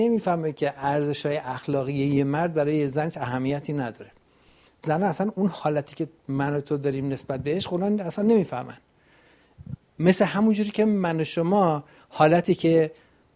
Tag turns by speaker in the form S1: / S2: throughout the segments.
S1: نمیفهمه که ارزش‌های اخلاقی یه مرد برای یه زن اهمیتی نداره. زن اصلا اون حالتی که من و تو داریم نسبت بهش خودن اصلا نمیفهمن. مثل همونجوری که من و شما حالتی که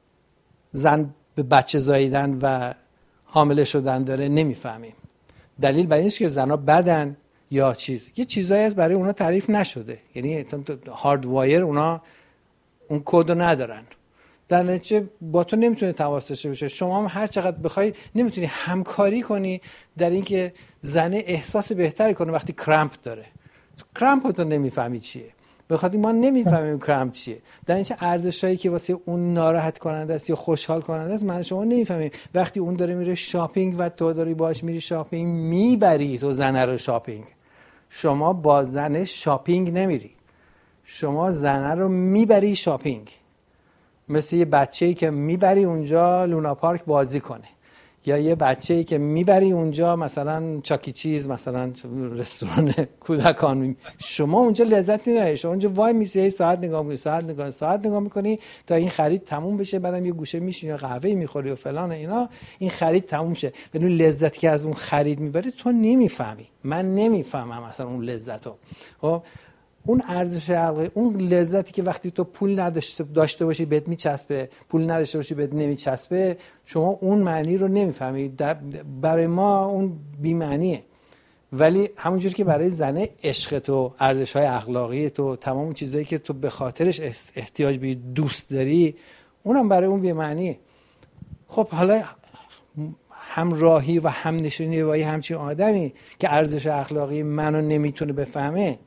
S1: زن به بچه زاییدن و حامله شدن داره نمیفهمیم. دلیل بر این است که زنها بدن یا چیز، یه چیزایی از برای اونا تعریف نشده، یعنی هارد وایر اونا اون کد رو ندارن. در نتیجه با تو نمیتونه تماس داشته باشه. شما هم هر چقدر بخوای نمیتونی همکاری کنی در اینکه زنه احساس بهتری کنه وقتی کرامپ داره. کرامپ تو نمیفهمی چیه، بخاطر ما نمیفهمیم کرامپ چیه. در اینکه ارزشایی که واسه اون ناراحت کننده است یا خوشحال کننده است من شما نمیفهمیم. وقتی اون داره میره شاپینگ و تو داری باهاش میری شاپینگ، میبری تو زنه رو شاپینگ. شما با زنه شاپینگ نمیری، شما زنه رو میبری شاپینگ. مثل یه بچه‌ای که میبری اونجا لونا پارک بازی کنه، یا یه بچه‌ای که میبری اونجا مثلا چاکی چیز، مثلا رستوران کودکان، شما اونجا لذت نمیبری. شما اونجا وای میسی ساعت نگاه میکنی، ساعت نگاه میکنی تا این خرید تموم بشه، بعدم یه گوشه میشینی یا قهوه میخوری و فلان اینا، این خرید تموم شه. ولی لذتی که از اون خرید میبری تو نمیفهمی. من نمیفهمم اصلا اون لذتو. خب اون ارزش عقلی، اون لذتی که وقتی تو پول داشته باشی بهت میچسبه، پول نداشته باشی بهت نمیچسبه، شما اون معنی رو نمیفهمی. برای ما اون بی معنیه. ولی همونجوری که برای زنه عشق تو، ارزش‌های اخلاقی تو، تمام چیزایی که تو به خاطرش احتیاج به دوست داری، اونم برای اون بی معنیه. خب حالا همراهی و همنشینی با یه همچین آدمی که ارزش اخلاقی منو نمیتونه بفهمه،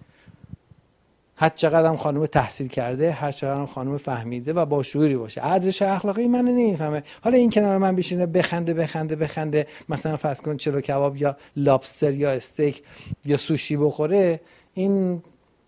S1: هر چقدر هم خانم تحصیل کرده، هر چقدر هم خانم فهمیده و با شعوری باشه، ارزش اخلاقی منو نمیفهمه. حالا این کنار من بشینه بخنده مثلا فرض کن چلو کباب یا لابستر یا استیک یا سوشی بخوره، این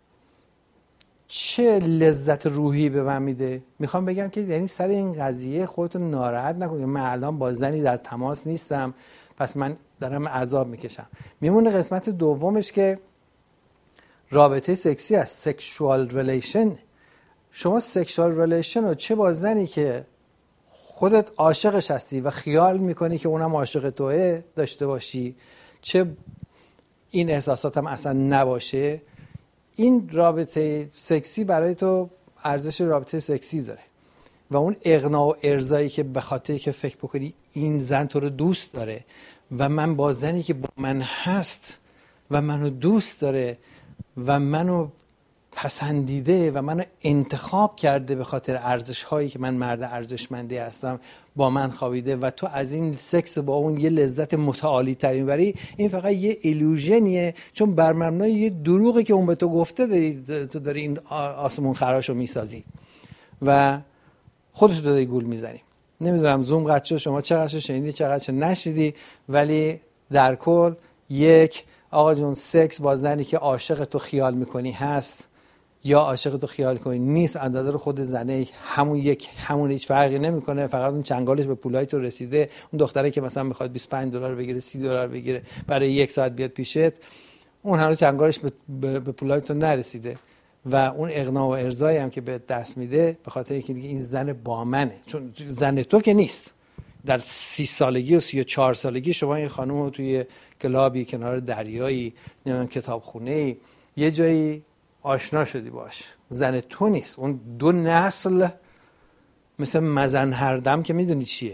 S1: چه لذت روحی به من میده؟ میخوام بگم که یعنی سر این قضیه خودتون ناراحت نکنید. من الان با زنی در تماس نیستم، پس من دارم عذاب میکشم. میمونه قسمت دومش که رابطه سکسی است، سکشوال ریلیشن. شما سکشوال ریلیشن رو چه با زنی که خودت عاشقش هستی و خیال میکنی که اونم عاشق توئه داشته باشی، چه این احساسات هم اصلا نباشه، این رابطه سکسی برای تو ارزش رابطه سکسی داره. و اون اقناع و ارضایی که به خاطر که فکر بکنی این زن تو رو دوست داره و من با زنی که با من هست و منو دوست داره و منو پسندیده و منو انتخاب کرده به خاطر ارزش هایی که من مرد ارزشمندی هستم، با من خوابیده و تو از این سکس با اون یه لذت متعالی ترین بری، این فقط یه ایلوژنیه، چون بر مبنای یه دروغی که اون به تو گفته تو داری این آسمون خراشو میسازی و خودت داری گول میزنی. نمیدونم زوم قطع شد، شما چقدر شنیدی چقدر نشنیدی، ولی در کل یک آقا جون، سکس با زنی که عاشق تو خیال میکنی هست یا عاشق تو خیال کنی نیست، اندازه رو خود زنه همون هیچ فرقی نمیکنه. فقط اون چنگالش به پولای تو رسیده. اون دختره که مثلا میخواد $25 بگیره، $30 بگیره برای 1 ساعت بیاد پیشت، اون هنوز چنگالش به پولای تو نرسیده و اون اقناع و ارضایی هم که به دست میده به خاطر اینکه دیگه این زن با منه، چون زن تو که نیست. در 30 سالگی و 34 سالگی شما این خانم رو توی کلابی کنار دریایی، نمیدونم کتابخونه‌ای، یه جایی آشنا شدی باش، زن تو نیست. اون دو نسل مثل مزن هردم که میدونی چیه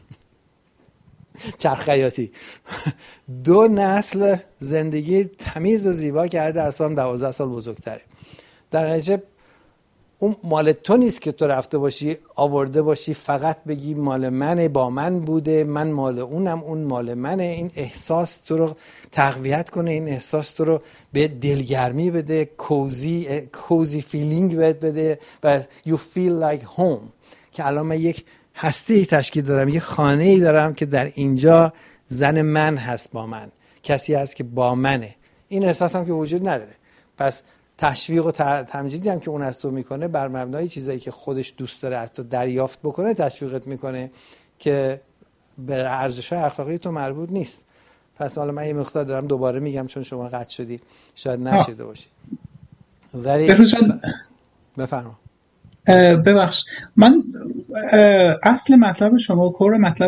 S1: چرخ خیاطی، 2 نسل زندگی تمیز و زیبا کرده، از تو هم 12 سال بزرگتره. در نتیجه اون مال تو نیست که تو رفته باشی آورده باشی فقط بگی مال منه، با من بوده، من مال اونم، اون مال منه. این احساس تو رو تقویت کنه، این احساس تو رو به دلگرمی بده، کوزی فیلینگ بده و you feel like home. که الان من یک هستی تشکیل دارم، یک خانه‌ای دارم که در اینجا زن من هست، با من کسی هست که با منه. این احساس هم که وجود نداره. پس تشویق و تمجیدی هم که اون از تو میکنه بر مبنای چیزایی که خودش دوست داره از تو دریافت بکنه تشویقت میکنه که به ارزش‌های اخلاقی تو مربوط نیست. پس حالا من یه مقدار دارم دوباره میگم چون شما قطع شدی شاید نشیده باشی. ولی بفرما.
S2: ببخش من اصل مطلب شما کور مطلب